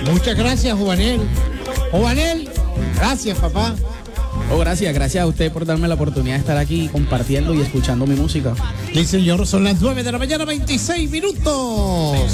Muchas gracias, Juanel. Juanel, gracias, papá. Oh, gracias a usted por darme la oportunidad de estar aquí compartiendo y escuchando mi música. Sí, señor, son las 9 de la mañana, 26 minutos.